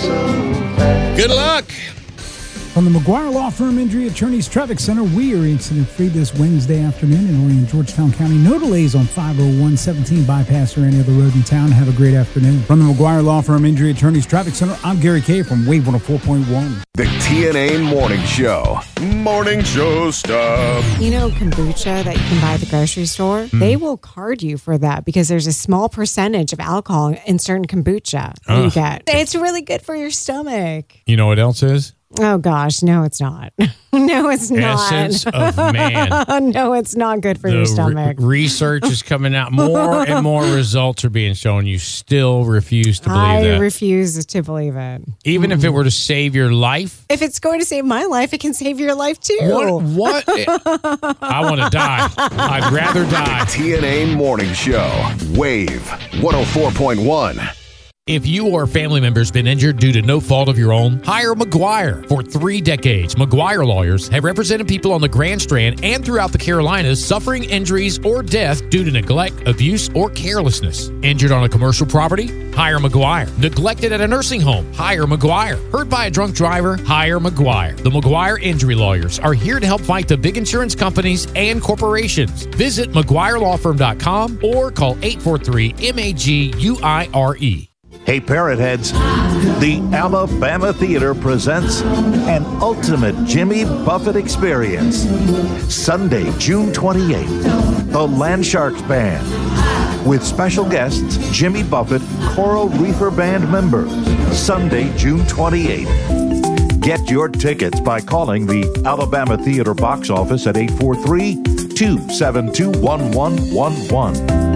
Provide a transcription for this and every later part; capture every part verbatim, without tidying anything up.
Good luck. From the McGuire Law Firm Injury Attorneys Traffic Center, we are incident-free this Wednesday afternoon in Orion, Georgetown County. No delays on five oh one seventeen bypass or any other road in town. Have a great afternoon. From the McGuire Law Firm Injury Attorneys Traffic Center, I'm Gary Kay from Wave one oh four point one. The T N A Morning Show. Morning Show stuff. You know kombucha that you can buy at the grocery store? Mm. They will card you for that because there's a small percentage of alcohol in certain kombucha that you get. It's really good for your stomach. You know what else is? Oh, gosh. No, it's not. No, it's not. Essence of man. No, it's not good for the your stomach. Re- research is coming out. More and more results are being shown. You still refuse to believe I that. I refuse to believe it. Even mm. if it were to save your life? If it's going to save my life, it can save your life too. What? what? I want to die. I'd rather die. The T N A Morning Show. Wave one oh four point one. If you or a family member has been injured due to no fault of your own, hire McGuire. For three decades, McGuire lawyers have represented people on the Grand Strand and throughout the Carolinas suffering injuries or death due to neglect, abuse, or carelessness. Injured on a commercial property? Hire McGuire. Neglected at a nursing home? Hire McGuire. Hurt by a drunk driver? Hire McGuire. The McGuire Injury Lawyers are here to help fight the big insurance companies and corporations. Visit McGuire Law Firm dot com or call eight four three M A G U I R E. Hey, Parrot Heads, the Alabama Theater presents an ultimate Jimmy Buffett experience. Sunday, June twenty-eighth, the Land Sharks Band. With special guests, Jimmy Buffett, Coral Reefer Band members. Sunday, June twenty-eighth. Get your tickets by calling the Alabama Theater box office at eight four three, two seven two, one one one one.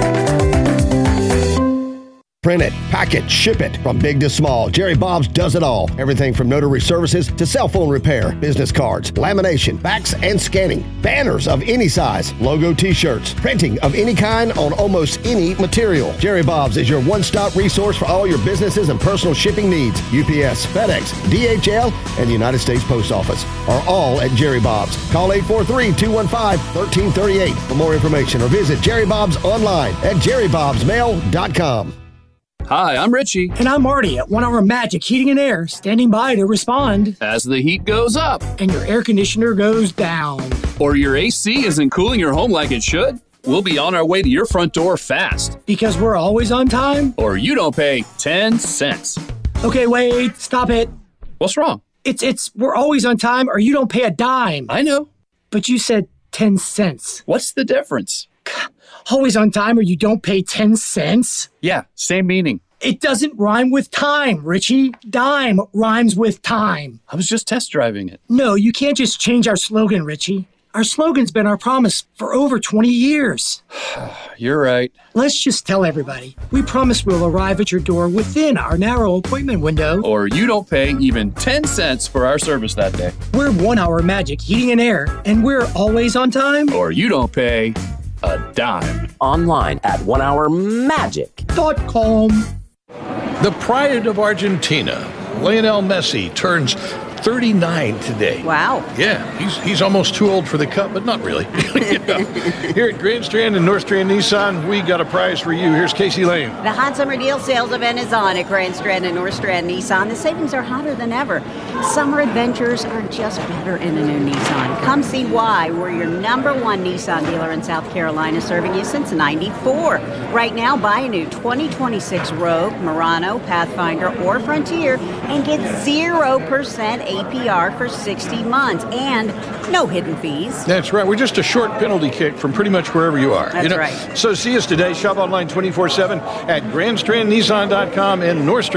Print it, pack it, ship it. From big to small, Jerry Bob's does it all. Everything from notary services to cell phone repair, business cards, lamination, fax and scanning, banners of any size, logo t-shirts, printing of any kind on almost any material. Jerry Bob's is your one-stop resource for all your businesses and personal shipping needs. U P S, FedEx, D H L, and the United States Post Office are all at Jerry Bob's. Call eight four three, two one five, one three three eight for more information or visit Jerry Bob's online at jerry bobs mail dot com. Hi, I'm Richie. And I'm Marty at One Hour Magic Heating and Air, standing by to respond. As the heat goes up. And your air conditioner goes down. Or your A C isn't cooling your home like it should. We'll be on our way to your front door fast. Because we're always on time? Or you don't pay ten cents. Okay, wait, stop it. What's wrong? It's, it's, we're always on time or you don't pay a dime. I know. But you said ten cents. What's the difference? Always on time or you don't pay ten cents? Yeah, same meaning. It doesn't rhyme with time, Richie. Dime rhymes with time. I was just test driving it. No, you can't just change our slogan, Richie. Our slogan's been our promise for over twenty years. You're right. Let's just tell everybody. We promise we'll arrive at your door within our narrow appointment window. Or you don't pay even ten cents for our service that day. We're One Hour Magic Heating and Air, and we're always on time. Or you don't pay a dime. Online at one hour magic dot com. The pride of Argentina, Lionel Messi, turns thirty-nine today. Wow. Yeah, he's he's almost too old for the cup, but not really. You know, here at Grand Strand and North Strand Nissan, we got a prize for you. Here's Casey Lane. The hot summer deal sales event is on at Grand Strand and North Strand Nissan. The savings are hotter than ever. Summer adventures are just better in a new Nissan. Come see why. We're your number one Nissan dealer in South Carolina, serving you since ninety-four. Right now, buy a new twenty twenty-six Rogue, Murano, Pathfinder, or Frontier and get zero percent A P R for sixty months and no hidden fees. That's right. We're just a short penalty kick from pretty much wherever you are. That's you know? right. So see us today. Shop online twenty-four seven at grand strand nissan dot com and North Strand.